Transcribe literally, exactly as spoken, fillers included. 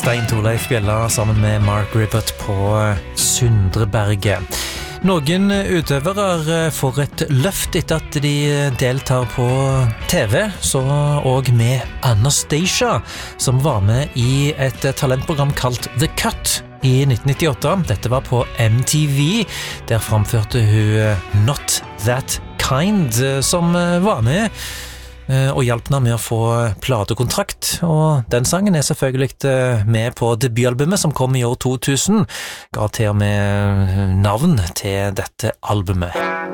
Stein Torleif Bjella sammen med Mark Ribbett på Sundreberget. Noen utøvere får et løft etter at de deltar på T V, så og med Anastacia, som var med i et talentprogram kalt The Cut i nitten nittiåtte. Dette var på M T V. Der framførte hun Not That Kind, som var med og hjalp henne med å få platekontrakt, og den sangen er selvfølgelig med på debutalbumet som kom i år to tusen, ga til og med navn til dette albumet.